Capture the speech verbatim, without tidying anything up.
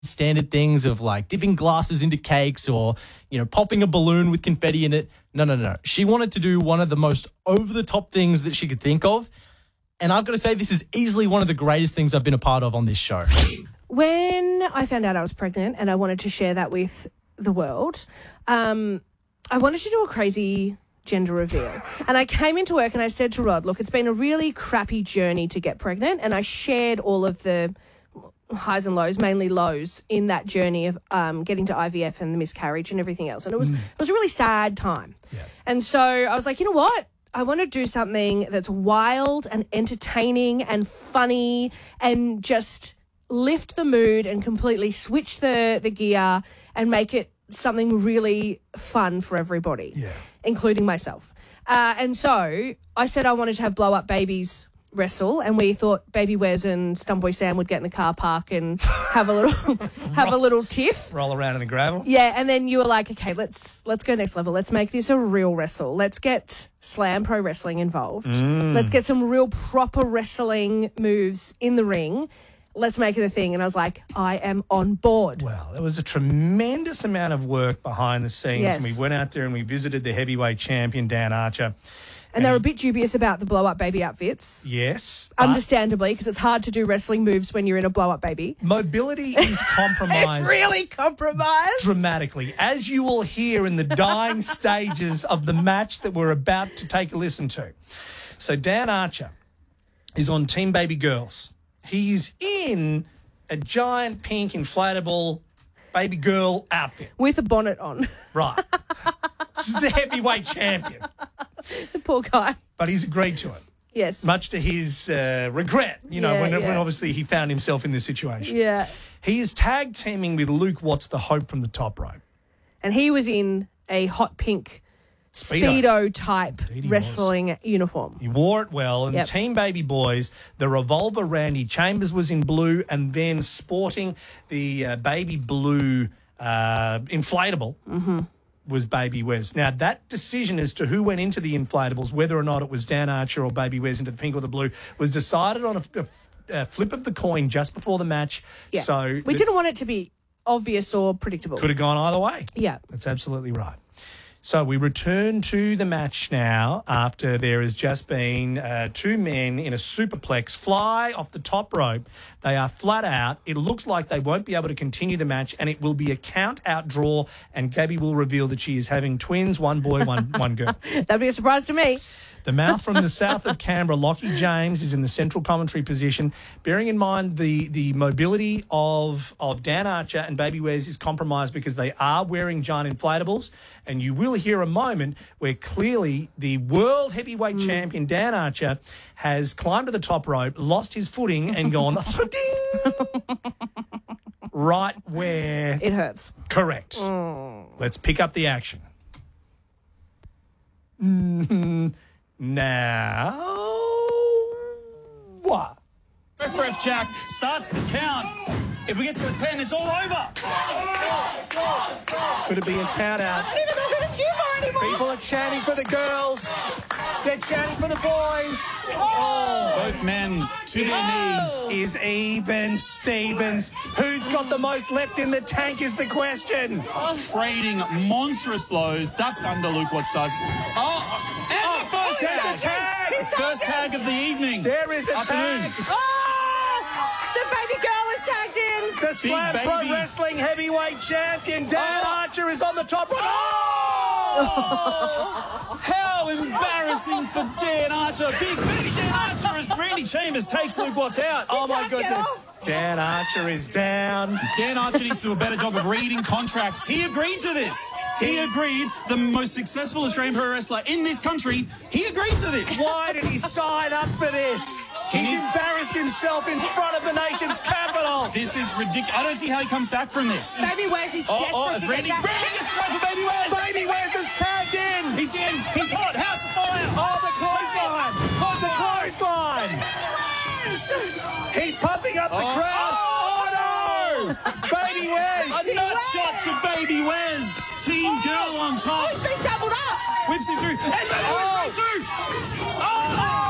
standard things of like dipping glasses into cakes or, you know, popping a balloon with confetti in it. No, no, no. She wanted to do one of the most over-the-top things that she could think of. And I've got to say, this is easily one of the greatest things I've been a part of on this show. When I found out I was pregnant and I wanted to share that with the world, um, I wanted to do a crazy gender reveal. And I came into work and I said to Rod, look, it's been a really crappy journey to get pregnant. And I shared all of the highs and lows, mainly lows, in that journey of um, getting to I V F and the miscarriage and everything else. And it was, mm. it was a really sad time. Yeah. And so I was like, you know what? I want to do something that's wild and entertaining and funny and just lift the mood and completely switch the, the gear and make it something really fun for everybody, yeah. including myself. Uh, and so I said I wanted to have blow-up babies wrestle, and we thought Baby Wes and Stuntboy Sam would get in the car park and have a little have roll, a little tiff. Roll around in the gravel. Yeah, and then you were like, okay, let's let's go next level. Let's make this a real wrestle. Let's get Slam Pro Wrestling involved. Mm. Let's get some real proper wrestling moves in the ring. Let's make it a thing. And I was like, I am on board. Well, there was a tremendous amount of work behind the scenes. Yes. And we went out there and we visited the heavyweight champion, Dan Archer. And, and they were he, a bit dubious about the blow-up baby outfits. Yes. Understandably, because it's hard to do wrestling moves when you're in a blow-up baby. Mobility is compromised. It's really compromised. Dramatically. As you will hear in the dying stages of the match that we're about to take a listen to. So Dan Archer is on Team Baby Girls. He's in a giant pink inflatable baby girl outfit. With a bonnet on. Right. This is the heavyweight champion. The poor guy. But he's agreed to it. Yes. Much to his uh, regret, you know, yeah, when, yeah. when obviously he found himself in this situation. Yeah. He is tag teaming with Luke Watts, the Hope from the Top Rope. And he was in a hot pink Speedo, Speedo type Indeed wrestling was. uniform. He wore it well. And yep. Team Baby Boys, the Revolver Randy Chambers was in blue, and then sporting the uh, baby blue uh, inflatable mm-hmm. was Baby Wes. Now, that decision as to who went into the inflatables, whether or not it was Dan Archer or Baby Wes into the pink or the blue, was decided on a, a, a flip of the coin just before the match. Yeah. So we didn't want it to be obvious or predictable. Could have gone either way. Yeah. That's absolutely right. So we return to the match now after there has just been uh, two men in a superplex fly off the top rope. They are flat out. It looks like they won't be able to continue the match, and it will be a count-out draw, and Gabby will reveal that she is having twins, one boy, one one girl. That'd be a surprise to me. The mouth from the south of Canberra, Lockie James, is in the central commentary position. Bearing in mind the the mobility of, of Dan Archer and Baby Wes is compromised because they are wearing giant inflatables. And you will hear a moment where clearly the world heavyweight mm. champion, Dan Archer, has climbed to the top rope, lost his footing and gone right where... It hurts. Correct. Mm. Let's pick up the action. Mm-hmm. Now, what? Ref, Ref Jack starts the count. If we get to a ten, it's all over. Could it be a count out? I don't even know who to cheer for anymore. People are chanting for the girls. They're chanting for the boys. Oh, both men to their knees. Is even Stevens. Who's got the most left in the tank is the question. Oh. Trading monstrous blows. Ducks under, Luke Watts does. Oh, and oh, the first oh, tag. a tag. He's first tag of the evening. There is a Afternoon. tag. Oh, the baby girl is tagged in. The Slam Pro Wrestling heavyweight champion, Dan oh. Archer, is on the top. Oh! How embarrassing for Dan Archer. Big baby Dan Archer as Randy Chambers takes Luke Watts out. Oh, my goodness. Dan Archer is down. Dan Archer needs to do a better job of reading contracts. He agreed to this. He agreed, the most successful Australian pro wrestler in this country, he agreed to this. Why did he sign up for this? He's he, embarrassed himself in front of the nation's capital. This is ridiculous. I don't see how he comes back from this. Baby Wes is oh, desperate oh, to Randy, get Randy gets right for Baby Wes. Baby Wes is tagged in. He's in. He's hot. House of fire. Oh, the clothesline. Oh, the clothesline. He's pumping up the oh, crowd. Oh, no. Baby Wes. A nut shot to Baby Wes. Team girl on top. Oh, he's been doubled up. Whips him through. And Baby Wes oh. breaks through. Oh!